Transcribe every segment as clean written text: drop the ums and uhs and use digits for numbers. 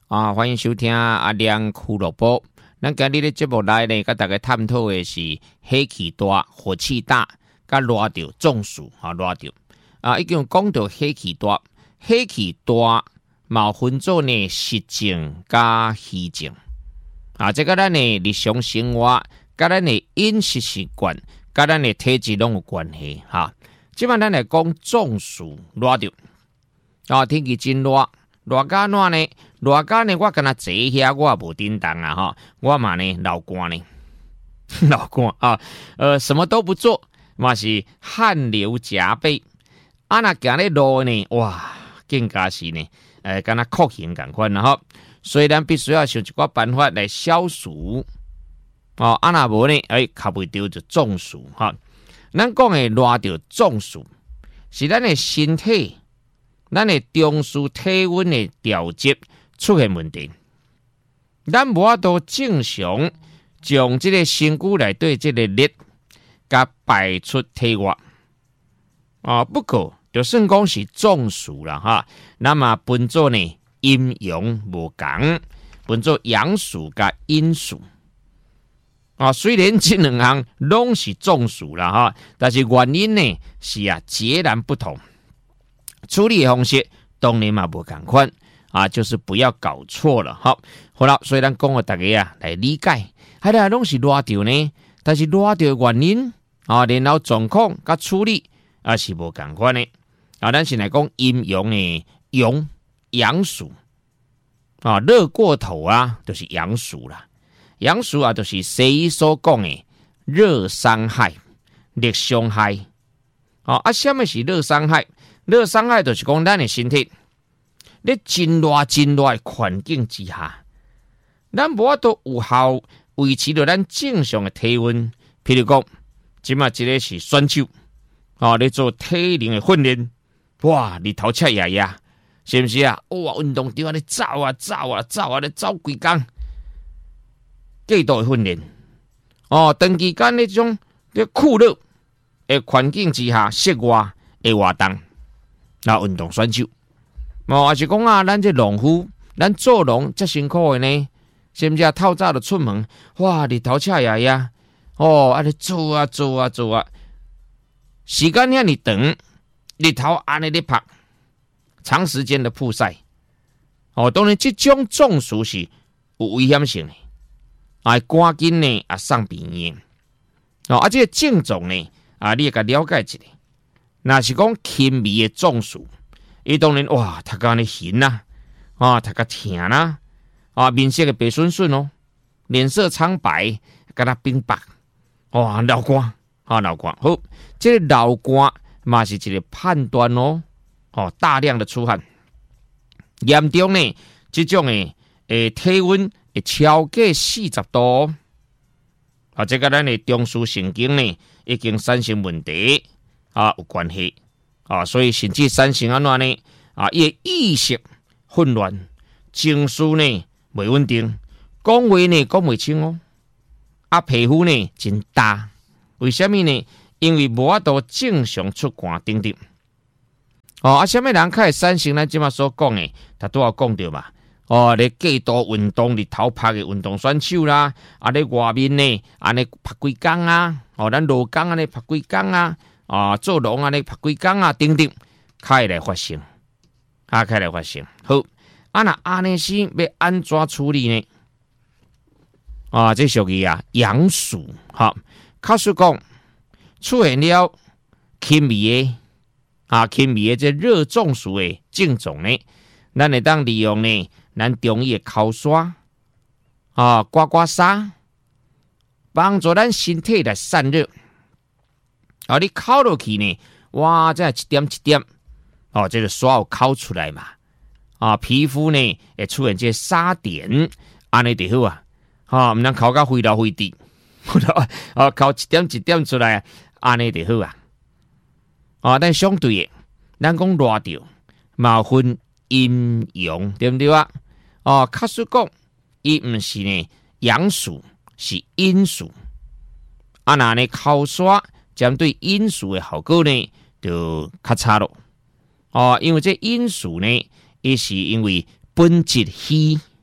欢迎收听阿亮俱乐部。咱今日的节目内呢，跟大家探讨的是火气大、火气大，甲热到中暑热到已经讲到火气大，火气大嘛分做呢实症加虚症这个咱的日常生活、甲咱的饮食习惯、甲咱的体质拢有关系即摆咱来讲中暑热到天气真热。热到哪呢？热到呢？我敢若坐遐，我无叮当我嘛呢流汗呢，流汗什么都不做，嘛是汗流浃背。那行咧路呢？哇，更加是呢，敢若酷刑共款所以咱必须要想一个办法来消暑若无呢，较袂着就中暑咱讲的热到中暑，是咱的身体。咱的中枢体温的调节出现问题，咱无法度正常将这个身躯内对这个热，甲排出体外不过就算讲是中暑啦那么分做呢阴阳无同，分做阳暑甲阴暑虽然这两项拢是中暑啦但是原因呢是截然不同。处理的方式当然嘛无同款就是不要搞错了好了，所以咱讲给大家来理解，还有拢是热到呢，但是热到的原因然后状况甲处理是无同款的咱先来讲阴阳的阳暑热过头就是阳暑啦，阳暑就是西医所讲的热伤害、热伤害什么是热伤害？热伤害就是讲咱的身体，咧真热的环境之下，咱无法度有效维持着咱正常的体温。譬如讲，即马这个是选手咧做体能的训练，哇，日头赤炎炎，是不是哇，运动场咧走咧走几工，过度的训练长期间咧种咧酷热的环境之下，室外的活动。运动选手也是讲咱这农夫，咱做农这辛苦的呢，是不是透早就出门，哇，日头赤炎炎咧做时间遐尼长，日头安尼咧晒，长时间的曝晒当然这种中暑是有危险性的赶紧呢送病院这个症状呢你也该了解一下。若是讲轻微的中暑，伊当然哇，头壳咧痕头壳疼面色嘅白顺顺脸色苍白，敢若冰白流汗好，这个流汗嘛是一个判断大量的出汗，严重呢，这种的体温会超过40度这个咱的中枢神经呢已经产生问题。有关系所以甚至产生安怎呢伊的意识混乱，情绪呢袂稳定，讲话呢讲袂清皮肤呢真焦，为什么呢？因为无法度正常出汗等等什么人较会产生咱即马所讲的，他都要讲到嘛咧过度运动日头晒的运动选手啦咧外面呢安尼晒几工咱落工安尼晒几工做农咧晒几工等等，开来发生好若安尼是要安怎处理呢这属于阳暑假使讲出现了轻微的这热中暑的症状呢，咱会当利用呢咱中医的口刷刮刮痧，帮助咱身体来散热你烤落去呢，哇，这一点一点这个刷有烤出来嘛皮肤呢会出现这沙点，安尼就好唔通烤到飞来飞去烤一点一点出来，安尼就好但相对的，咱讲热到嘛分阴阳，对不对假使讲伊唔是呢阳暑，是阴暑若呢口刷针对阴暑的效果呢就较差咯因为这阴暑呢，伊是因为本质虚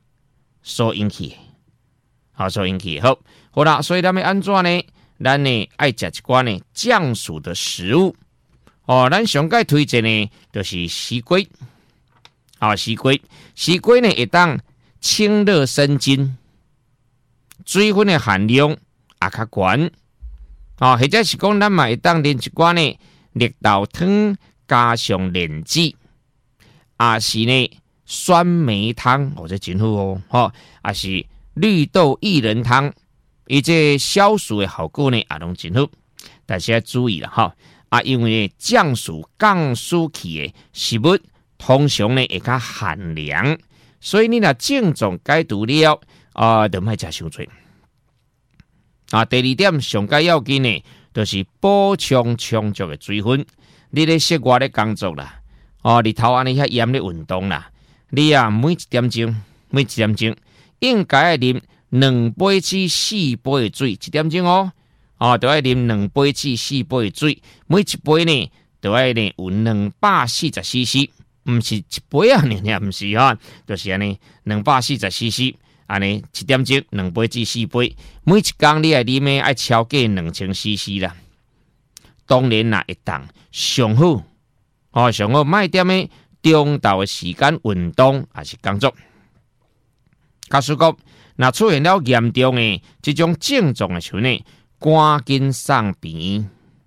所引起的。所引起的。好啦，所以咱们安怎呢？咱呢爱食一寡呢降暑的食物。咱上界推荐呢就是西瓜。西瓜呢会当清热生津，水分的含量也较悬。或者是讲咱嘛会当啉一寡呢绿豆汤加上莲子，也是呢酸梅汤，这真好也是绿豆薏仁汤，伊这消暑的效果呢也拢真好。但是要注意啦，因为降暑降暑气的食物通常呢会较寒凉，所以你若症状解除了就莫食伤多。第二点上解要紧呢，就是补充充足的水分。你咧室外咧工作啦，日头安尼遐炎咧运动啦，你每一点钟应该啉2杯至4杯的水，一点钟就要啉2杯至4杯的水，每一杯呢就要呢有240cc， 不是一杯不是就是安尼240cc， 安尼一点钟2杯至4杯，每一天你啉的要超过2000cc 啦。当然啦，会当上好，上好莫点的中昼的时间运动还是工作。假使讲若出现了严重的这种症状的时候呢，赶紧送病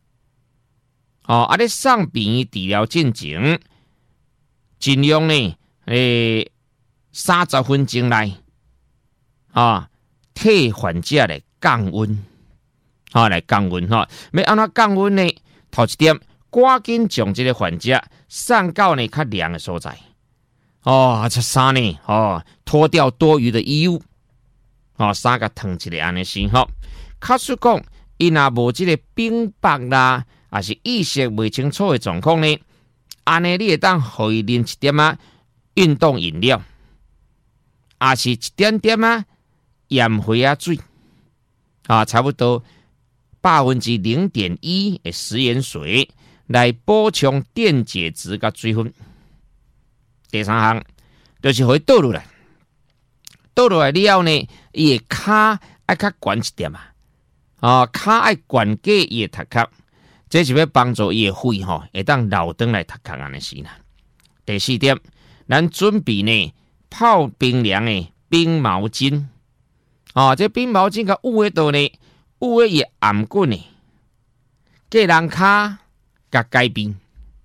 咧送病治疗进前，尽量呢30分钟内替患者来降温。来降温要安怎降温呢？头一点，赶紧将这个患者送到呢较凉的所在。这衫呢脱掉多余的衣物，衫甲烫一下安尼先假使讲伊若无这个冰白啦，还是意识未清楚的状况呢，安尼你会当互伊啉一点运动饮料，也是一点点盐花水差不多0.1%的食盐水来补充电解质甲水分。第三项就是会倒落来了后呢，伊的骹爱较悬一点骹爱悬过伊的头壳，这是要帮助伊的肺会当留转来头壳安尼是啦。第四点，咱准备呢泡冰凉的冰毛巾这冰毛巾甲捂喺度呢。捂咧伊颔棍呢，给人骹甲改变，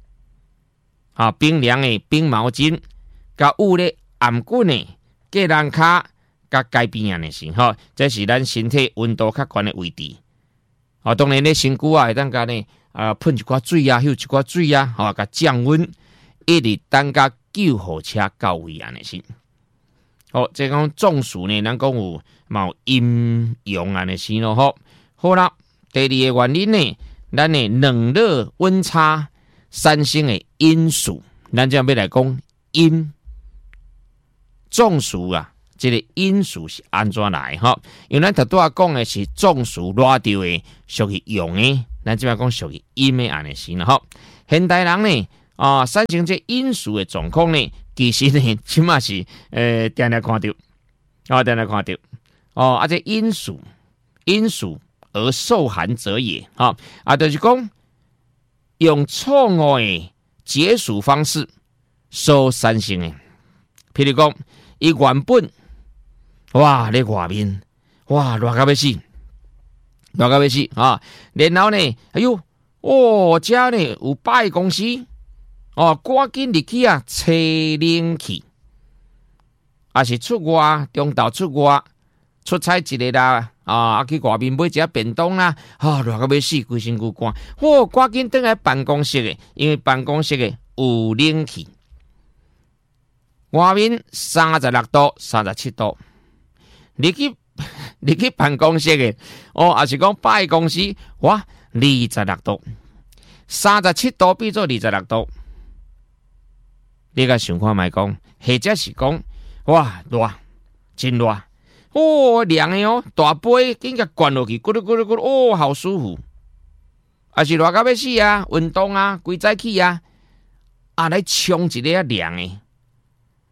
冰凉的冰毛巾，甲捂咧颔棍呢，给人骹甲改变安尼是这是咱身体温度较悬的位置。当然咧身躯会当甲呢喷一寡水休一寡水甲降温，一直等甲救护车到位安尼是。这讲中暑呢，咱讲有阴阳安尼是咯好啦，第二个原因呢，咱的冷热温差产生的因素，咱这样要来讲阴中暑这个因素是安怎来因为咱头拄仔讲的是中暑热到的属于阳的，咱这边讲属于阴的安尼是啦现代人呢产生这因素的状况呢，其实呢起码是定定看到这因素而受寒者也就是讲用错误的解暑方式所产生的。譬如讲，伊原本咧外面热到要死然後呢，這呢有百公司趕緊入去吹冷氣，也是出外中晝出外出差一個啦。去外面買一下便當啦，熱到要死，規身軀乾。趕緊轉來辦公室的，因為辦公室的有冷氣，外面36度、37度，入去辦公室的，也是講百公司26度，37度變做26度，你個想看賣講，或者是講熱，真熱。涼的大杯緊甲灌落去，咕嚕咕嚕咕嚕，好舒服。也是熱到要死運動規早起來沖一個涼的。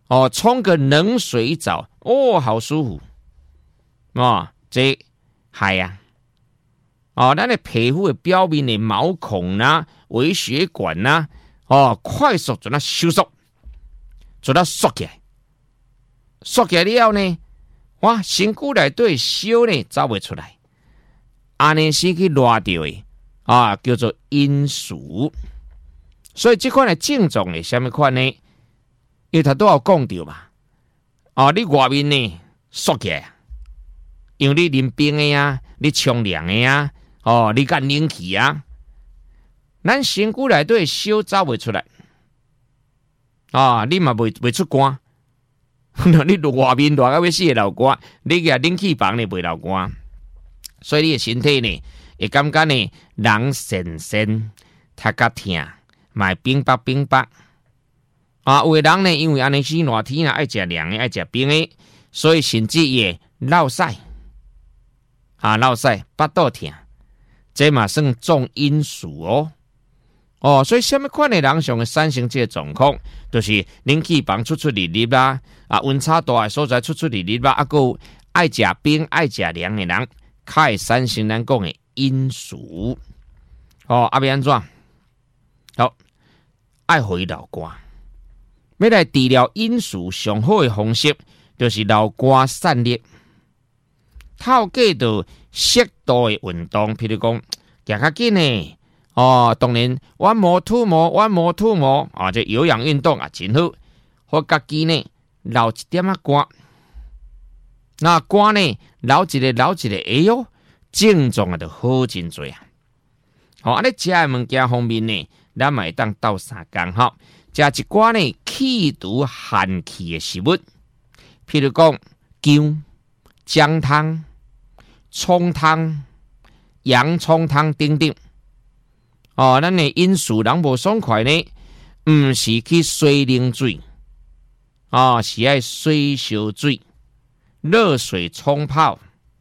哦，冲个冷水澡，哦，好舒服。哦，这系啊。哦，咱的皮肤的表面的毛孔啦、微血管啦，哦，快速做那收缩，做那缩起来，缩起来了呢，哇，身躯内底烧呢走袂出来，安尼先去热掉的啊，叫做阴暑。所以这款的症状是什么款呢？因为他都有讲到嘛，哦，你外面呢缩起来，因为你淋冰的呀，你冲凉的呀。哦，你干冷气啊？咱身躯内底烧走袂出来啊！你嘛袂出汗，你外面热到要死会流汗，你个冷气房呢袂流汗，所以你的身体呢会感觉呢人神神，头壳痛，嘛冰白冰白啊！有的人呢，因为安尼是热天啊，爱食凉的，爱食冰的，所以甚至也落屎啊，落屎，巴肚痛。这嘛算重因素哦，哦，所以什么款的人上会产生这个状况，就是冷气房出入入啦，啊，温差大的所在出入入啦，啊，个爱食冰爱食凉的人，较会产生咱讲的因素。哦，啊，要安怎？好，爱互伊流汗。要来治疗因素上好的方式，就是流汗散热。透过到适度的运动，譬如讲行较紧呢，哦，当然one more two more，one more two more，啊，这有氧运动啊，真好，或家己呢流一点啊汗，那汗呢流一个，哎哟，症状啊就好真多啊。好，安尼食的物件方面呢，咱嘛会当斗三工吼，食一寡呢去毒寒气的食物，譬如讲姜、姜汤、葱汤、洋葱汤等等。哦，咱的因素人无爽快呢，毋是去洗冷水，哦，是爱洗烧水、热水冲泡，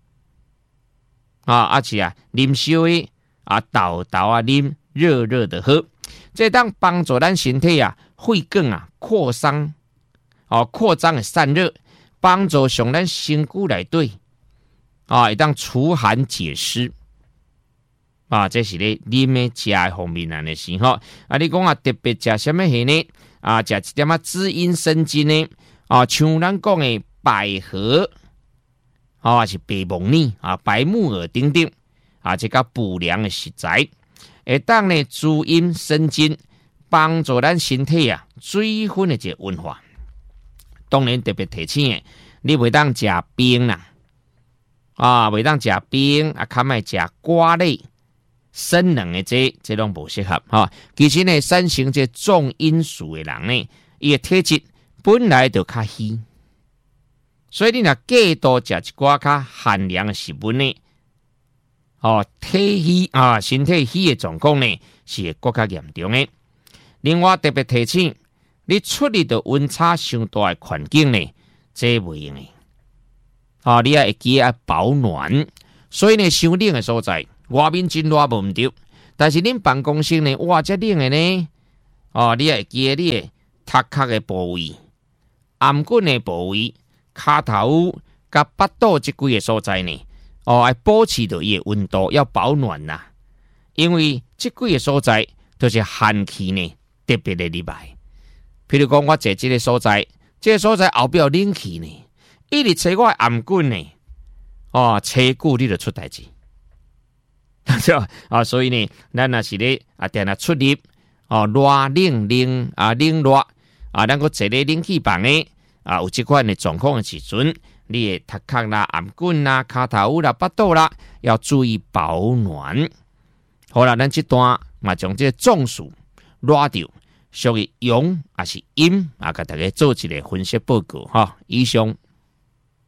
而且啊，啉烧的啊，豆豆啊，啉热热的喝，这当帮助咱身体啊，血管啊扩张，哦，扩张的散热，帮助上咱身躯内底。啊，会当除寒解湿啊，这是咧啉的食的方面的事吼。啊，你讲啊，特别食什么嘢呢？啊，食一点啊滋阴生津呢？啊，像咱讲的百合，啊是白木耳啊、白木耳等等啊，这个补凉的食材，会当呢滋阴生津，帮助咱身体啊水分的这个运化。当然特别提醒的，你袂当食冰啦。啊，袂当食冰，啊，较莫食瓜类、生冷的这拢无适合哈。其实呢，产生这重因素的人呢，伊的体质本来就较虚，所以你若过度食一寡较寒凉的食物呢，哦，体虚啊，身体虚的状况呢，是会更加严重的。另外特别提醒，你出入到温差相大的环境呢，这袂用的。啊，你也会记得保暖，所以呢，伤冷的所在，外面真热无毋对，但是恁办公室呢，哇，遮冷的呢，哦，你也会记得你的头壳的部位、颔棍的部位、骹头、甲巴肚这几个所在呢，哦，要保持到伊的温度，要保暖呐，因为这几个所在都是寒气呢特别的入来。譬如讲，我坐这个所在，这个所在后壁有冷气呢。一直吹我颔棍呢，哦，吹久你就出代志，啊，所以呢，咱若是咧啊，定啊出入哦，热冷啊，冷热啊，咱个坐咧冷气房呢啊，有这款的状况的时阵，你的头壳啦、颔棍啦、骹头啦、巴肚啦，要注意保暖。好啦，咱这段嘛将这中暑热掉，属于阳还是阴啊？给大家做一个分析报告哈。以上。